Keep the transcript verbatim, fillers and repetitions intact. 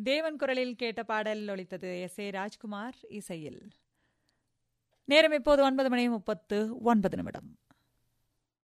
தேவன் குரலில் கேட்ட பாடல் ஒலித்தது. எஸ் ஏ ராஜ்குமார் இசையில். நேரம் இப்போது ஒன்பது மணி முப்பத்து ஒன்பது நிமிடம்.